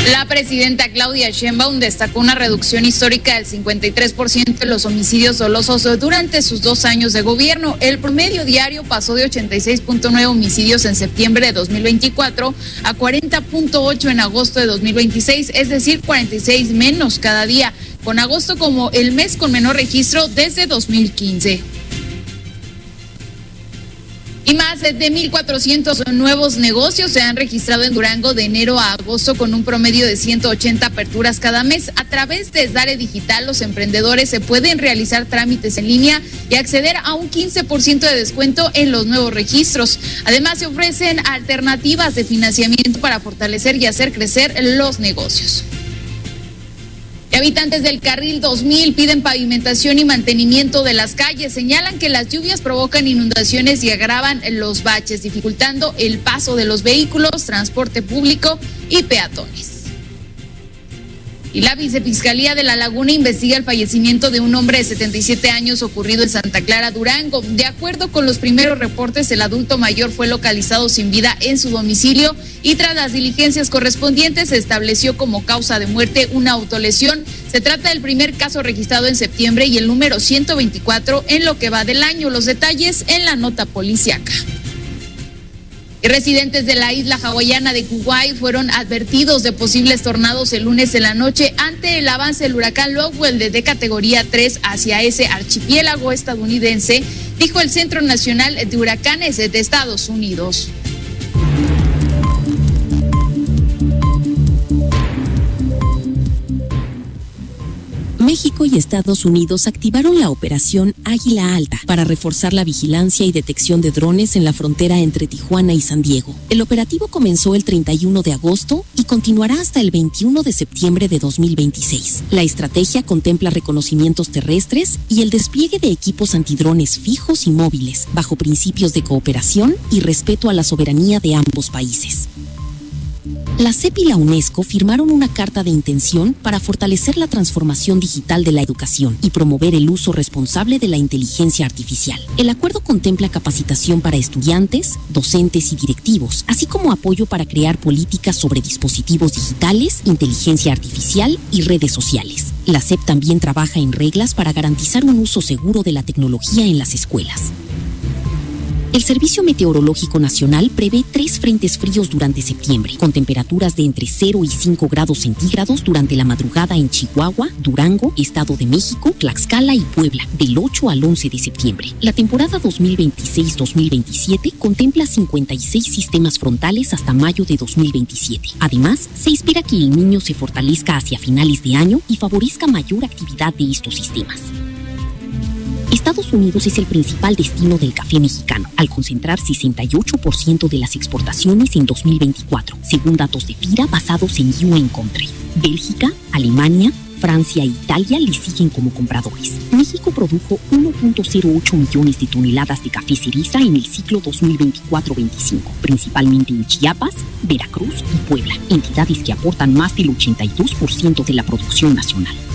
La presidenta Claudia Sheinbaum destacó una reducción histórica del 53% de los homicidios dolosos durante sus 2 años de gobierno. El promedio diario pasó de 86.9 homicidios en septiembre de 2024 a 40.8 en agosto de 2026, es decir, 46 menos cada día, con agosto como el mes con menor registro desde 2015. Y más de 1,400 nuevos negocios se han registrado en Durango de enero a agosto, con un promedio de 180 aperturas cada mes. A través de Dare Digital, los emprendedores se pueden realizar trámites en línea y acceder a un 15% de descuento en los nuevos registros. Además, se ofrecen alternativas de financiamiento para fortalecer y hacer crecer los negocios. Habitantes del Carril 2000 piden pavimentación y mantenimiento de las calles. Señalan que las lluvias provocan inundaciones y agravan los baches, dificultando el paso de los vehículos, transporte público y peatones. Y la Vicefiscalía de La Laguna investiga el fallecimiento de un hombre de 77 años ocurrido en Santa Clara, Durango. De acuerdo con los primeros reportes, el adulto mayor fue localizado sin vida en su domicilio y tras las diligencias correspondientes se estableció como causa de muerte una autolesión. Se trata del primer caso registrado en septiembre y el número 124 en lo que va del año. Los detalles en la nota policíaca. Residentes de la isla hawaiana de Kauai fueron advertidos de posibles tornados el lunes en la noche ante el avance del huracán Lowell de categoría 3 hacia ese archipiélago estadounidense, dijo el Centro Nacional de Huracanes de Estados Unidos. México y Estados Unidos activaron la operación Águila Alta para reforzar la vigilancia y detección de drones en la frontera entre Tijuana y San Diego. El operativo comenzó el 31 de agosto y continuará hasta el 21 de septiembre de 2026. La estrategia contempla reconocimientos terrestres y el despliegue de equipos antidrones fijos y móviles, bajo principios de cooperación y respeto a la soberanía de ambos países. La CEP y la UNESCO firmaron una carta de intención para fortalecer la transformación digital de la educación y promover el uso responsable de la inteligencia artificial. El acuerdo contempla capacitación para estudiantes, docentes y directivos, así como apoyo para crear políticas sobre dispositivos digitales, inteligencia artificial y redes sociales. La CEP también trabaja en reglas para garantizar un uso seguro de la tecnología en las escuelas. El Servicio Meteorológico Nacional prevé 3 frentes fríos durante septiembre, con temperaturas de entre 0 y 5 grados centígrados durante la madrugada en Chihuahua, Durango, Estado de México, Tlaxcala y Puebla, del 8 al 11 de septiembre. La temporada 2026-2027 contempla 56 sistemas frontales hasta mayo de 2027. Además, se espera que el Niño se fortalezca hacia finales de año y favorezca mayor actividad de estos sistemas. Estados Unidos es el principal destino del café mexicano, al concentrar 68% de las exportaciones en 2024, según datos de FIRA basados en UN Country. Bélgica, Alemania, Francia e Italia le siguen como compradores. México produjo 1.08 millones de toneladas de café cereza en el ciclo 2024-25, principalmente en Chiapas, Veracruz y Puebla, entidades que aportan más del 82% de la producción nacional.